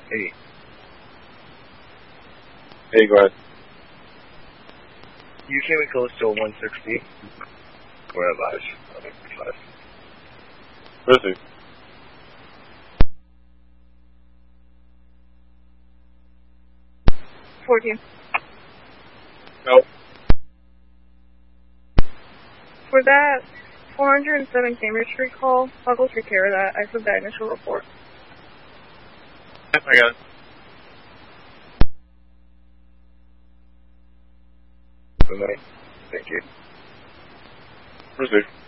Hey. Hey, go ahead. You came in close to a 160. We're alive. I think we're alive. Proceed. No. For that 407 Cambridge Street call, I'll go take care of that. I sent that initial report. I got it. Good night. Thank you. Proceed.